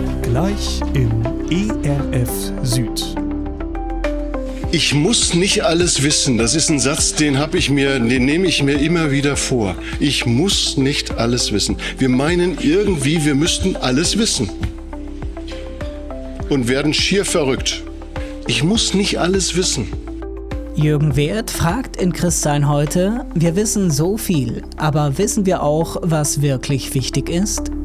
Gleich im ERF Süd. Ich muss nicht alles wissen. Das ist ein Satz, den nehme ich mir immer wieder vor. Ich muss nicht alles wissen. Wir meinen irgendwie, wir müssten alles wissen. Und werden schier verrückt. Ich muss nicht alles wissen. Jürgen Wert fragt in Christsein heute: Wir wissen so viel, aber wissen wir auch, was wirklich wichtig ist?